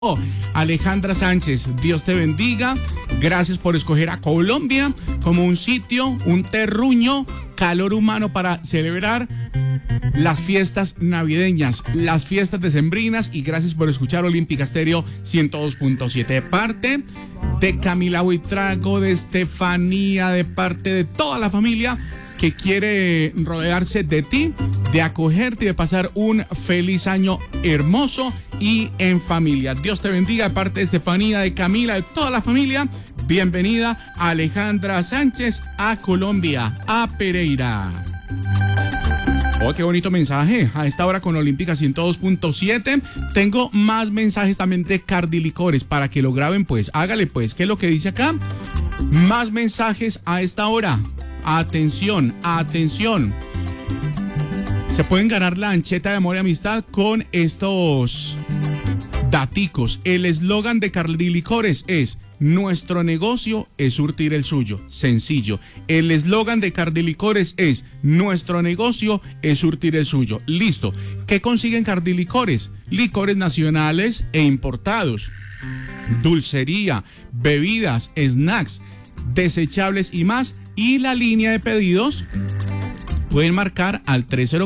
Alejandra Sánchez, Dios te bendiga. Gracias por escoger a Colombia como un sitio, un terruño, calor humano para celebrar las fiestas navideñas, las fiestas decembrinas, y gracias por escuchar Olímpica Estéreo 102.7. De parte de Camila Buitrago, de Estefanía, de parte de toda la familia que quiere rodearse de ti, de acogerte y de pasar un feliz año hermoso y en familia. Dios te bendiga, de parte de Estefanía, de Camila, de toda la familia. Bienvenida Alejandra Sánchez a Colombia, a Pereira. Oh, qué bonito mensaje a esta hora con Olímpica 102.7. Tengo más mensajes también de Cardilicores para que lo graben, pues hágale pues. ¿Qué es lo que dice acá? Más mensajes a esta hora. Atención, atención. Se pueden ganar la ancheta de amor y amistad con estos daticos. El eslogan de Cardilicores es: nuestro negocio es surtir el suyo. Sencillo. El eslogan de Cardilicores es: nuestro negocio es surtir el suyo. Listo. ¿Qué consiguen Cardilicores? Licores nacionales e importados, dulcería, bebidas, snacks, desechables y más. Y la línea de pedidos pueden marcar al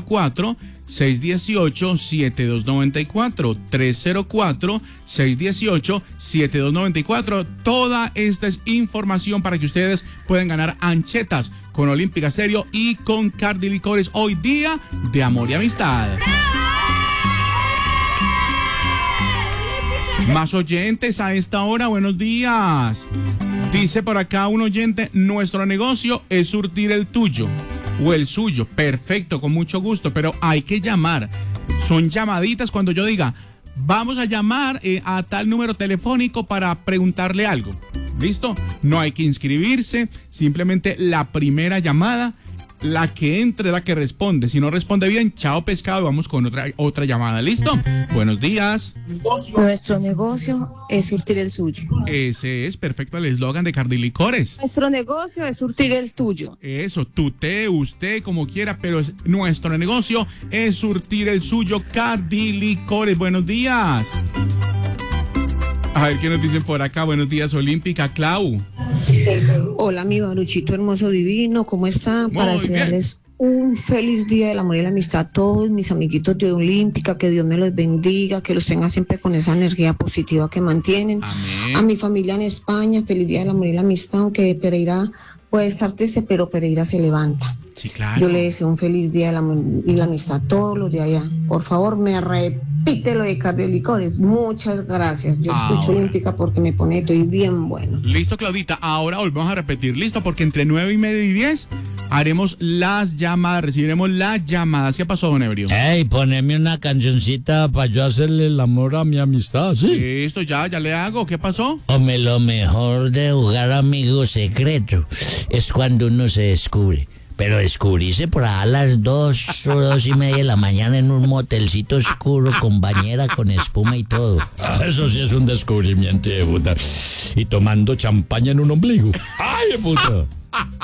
304-618-7294. 304-618-7294. Toda esta es información para que ustedes puedan ganar anchetas con Olímpica Estéreo y con Cardilicores. Hoy día de amor y amistad. Más oyentes a esta hora, buenos días. Dice por acá un oyente: nuestro negocio es surtir el tuyo o el suyo. Perfecto, con mucho gusto, pero hay que llamar. Son llamaditas cuando yo diga, vamos a llamar a tal número telefónico para preguntarle algo. ¿Listo? No hay que inscribirse, simplemente la primera llamada. La que entre, la que responde. Si no responde bien, chao pescado, y vamos con otra llamada. ¿Listo? Buenos días. Nuestro negocio es surtir el suyo. Ese es perfecto el eslogan de Cardilicores. Nuestro negocio es surtir el tuyo. Eso, usted, como quiera, pero nuestro negocio es surtir el suyo. Cardilicores. Buenos días. A ver qué nos dicen por acá. Buenos días, Olímpica. Clau. Hola, mi Baruchito hermoso divino, ¿cómo están? Para desearles un feliz día del amor y la amistad a todos mis amiguitos de Olímpica, que Dios me los bendiga, que los tenga siempre con esa energía positiva que mantienen. Amén. A mi familia en España, feliz día del amor y la amistad, aunque Pereira puede estar triste, pero Pereira se levanta. Sí, claro. Yo le deseo un feliz día del amor y la amistad a todos los de allá. Por favor, me repite lo de Cardilicores. Muchas gracias. Yo escucho Olímpica porque me pone todo bien bueno. Listo, Claudita. Ahora volvemos a repetir. Listo, porque entre 9:30 y 10 haremos las llamadas, recibiremos las llamadas. ¿Qué pasó, don Ebrio? Ey, poneme una cancioncita para yo hacerle el amor a mi amistad, ¿sí? Listo, ya le hago. ¿Qué pasó? Hombre, lo mejor de jugar amigo secreto es cuando uno se descubre. Pero descubrirse por ahí a las 2 o 2:30 de la mañana en un motelcito oscuro con bañera, con espuma y todo. Eso sí es un descubrimiento de puta. Y tomando champaña en un ombligo. ¡Ay, de puta!